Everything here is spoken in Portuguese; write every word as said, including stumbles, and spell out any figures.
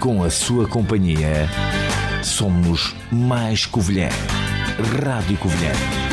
com a sua companhia, somos mais Covilhã. Rádio Covilhã.